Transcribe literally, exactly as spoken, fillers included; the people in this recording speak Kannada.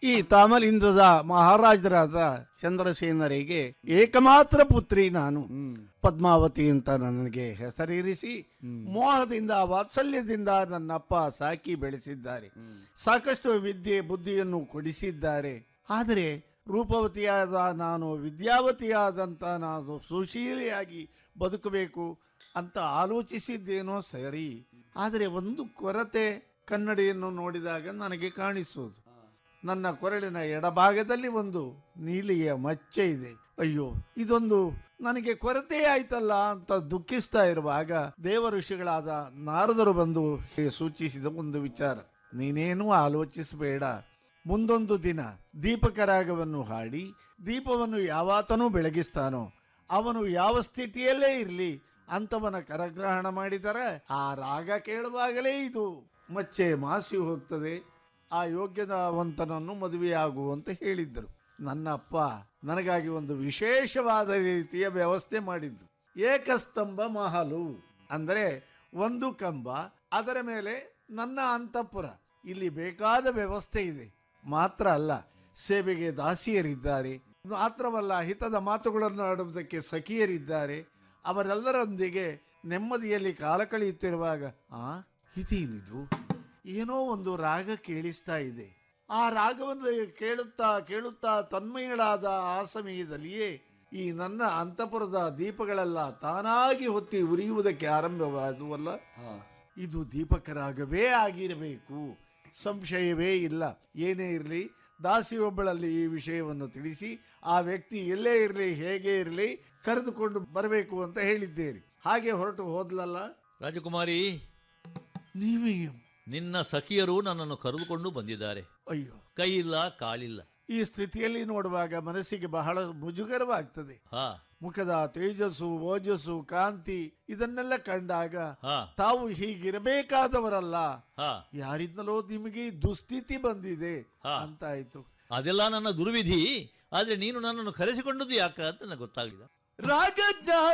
ಈ ತಾಮಲಿಂದದ ಮಹಾರಾಜರಾದ ಚಂದ್ರಸೇನರಿಗೆ ಏಕಮಾತ್ರ ಪುತ್ರಿ ನಾನು. ಪದ್ಮಾವತಿ ಅಂತ ನನಗೆ ಹೆಸರಿರಿಸಿ ಮೋಹದಿಂದ ವಾತ್ಸಲ್ಯದಿಂದ ನನ್ನಪ್ಪ ಸಾಕಿ ಬೆಳೆಸಿದ್ದಾರೆ. ಸಾಕಷ್ಟು ವಿದ್ಯೆ ಬುದ್ಧಿಯನ್ನು ಕೊಡಿಸಿದ್ದಾರೆ. ಆದರೆ ರೂಪವತಿಯಾದ ನಾನು, ವಿದ್ಯಾವತಿಯಾದಂಥ ನಾನು ಸುಶೀಲಿಯಾಗಿ ಬದುಕಬೇಕು ಅಂತ ಆಲೋಚಿಸಿದ್ದೇನೋ ಸರಿ. ಆದರೆ ಒಂದು ಕೊರತೆ ಕನ್ನಡಿಯನ್ನು ನೋಡಿದಾಗ ನನಗೆ ಕಾಣಿಸುವುದು. ನನ್ನ ಕೊರಳಿನ ಎಡಭಾಗದಲ್ಲಿ ಒಂದು ನೀಲಿಯ ಮಚ್ಚೆ ಇದೆ. ಅಯ್ಯೋ, ಇದೊಂದು ನನಗೆ ಕೊರತೆ ಆಯ್ತಲ್ಲ ಅಂತ ದುಃಖಿಸ್ತಾ ಇರುವಾಗ ದೇವ ಋಷಿಗಳಾದ ನಾರದರು ಬಂದು ಸೂಚಿಸಿದ ಒಂದು ವಿಚಾರ. ನೀನೇನೂ ಆಲೋಚಿಸಬೇಡ, ಮುಂದೊಂದು ದಿನ ದೀಪಕ ರಾಗವನ್ನು ಹಾಡಿ ದೀಪವನ್ನು ಯಾವಾತನೂ ಬೆಳಗಿಸ್ತಾನೋ ಅವನು ಯಾವ ಸ್ಥಿತಿಯಲ್ಲೇ ಇರಲಿ ಅಂತವನ ಕರಗ್ರಹಣ ಮಾಡಿದರೆ ಆ ರಾಗ ಕೇಳುವಾಗಲೇ ಇದು ಮಚ್ಚೆ ಮಾಸಿ ಹೋಗ್ತದೆ, ಆ ಯೋಗ್ಯವಂತನನ್ನು ಮದುವೆಯಾಗುವಂತ ಹೇಳಿದ್ದರು. ನನ್ನಪ್ಪ ನನಗಾಗಿ ಒಂದು ವಿಶೇಷವಾದ ರೀತಿಯ ವ್ಯವಸ್ಥೆ ಮಾಡಿದ್ದು. ಏಕಸ್ತಂಭ ಮಹಲು ಅಂದರೆ ಒಂದು ಕಂಬ, ಅದರ ಮೇಲೆ ನನ್ನ ಅಂತಃಪುರ. ಇಲ್ಲಿ ಬೇಕಾದ ವ್ಯವಸ್ಥೆ ಇದೆ. ಮಾತ್ರ ಅಲ್ಲ, ಸೇವೆಗೆ ದಾಸಿಯರಿದ್ದಾರೆ. ಮಾತ್ರವಲ್ಲ, ಹಿತದ ಮಾತುಗಳನ್ನು ಆಡುವುದಕ್ಕೆ ಸಖಿಯರಿದ್ದಾರೆ. ಅವರೆಲ್ಲರೊಂದಿಗೆ ನೆಮ್ಮದಿಯಲ್ಲಿ ಕಾಲ ಕಳೆಯುತ್ತಿರುವಾಗ ಆ ಇದೇನಿದು, ಏನೋ ಒಂದು ರಾಗ ಕೇಳಿಸ್ತಾ ಇದೆ. ಆ ರಾಗವನ್ನು ಕೇಳುತ್ತಾ ಕೇಳುತ್ತಾ ತನ್ಮಯಳಾದ ಆ ಸಮಯದಲ್ಲಿಯೇ ಈ ನನ್ನ ಅಂತಃಪುರದ ದೀಪಗಳೆಲ್ಲ ತಾನಾಗಿ ಹೊತ್ತಿ ಉರಿಯುವುದಕ್ಕೆ ಆರಂಭವಾದುವಲ್ಲ. ಇದು ದೀಪಕ ರಾಗವೇ ಆಗಿರಬೇಕು, ಸಂಶಯವೇ ಇಲ್ಲ. ಏನೇ ಇರಲಿ, ದಾಸಿಯೊಬ್ಬಳಲ್ಲಿ ಈ ವಿಷಯವನ್ನು ತಿಳಿಸಿ ಆ ವ್ಯಕ್ತಿ ಎಲ್ಲೇ ಇರಲಿ ಹೇಗೆ ಇರಲಿ ಕರೆದುಕೊಂಡು ಬರಬೇಕು ಅಂತ ಹೇಳಿದ್ದೇನೆ. ಹಾಗೆ ಹೊರಟು ಹೋದ್ಲಲ್ಲ. ರಾಜಕುಮಾರಿ, ನೀವೇ ನಿನ್ನ ಸಖಿಯರು ನನ್ನನ್ನು ಕರೆದುಕೊಂಡು ಬಂದಿದ್ದಾರೆ. ಅಯ್ಯೋ, ಕೈಯಿಲ್ಲ ಕಾಲಿಲ್ಲ. ಈ ಸ್ಥಿತಿಯಲ್ಲಿ ನೋಡುವಾಗ ಮನಸ್ಸಿಗೆ ಬಹಳ ಮುಜುಗರವಾಗ್ತದೆ. ಮುಖದ ತೇಜಸ್ಸು, ಓಜಸ್ಸು, ಕಾಂತಿ ಇದನ್ನೆಲ್ಲ ಕಂಡಾಗ ತಾವು ಹೀಗಿರಬೇಕಾದವರಲ್ಲ, ಯಾರಿಂದಲೋ ನಿಮಗೆ ದುಸ್ಥಿತಿ ಬಂದಿದೆ ಅಂತಾಯ್ತು. ಅದೆಲ್ಲ ನನ್ನ ದುರ್ವಿಧಿ. ಆದ್ರೆ ನೀನು ನನ್ನನ್ನು ಕರೆಸಿಕೊಂಡದ್ದು ಯಾಕ ಅಂತ ನನಗೆ ಗೊತ್ತಾಗಲಿಲ್ಲ. ರಾಗ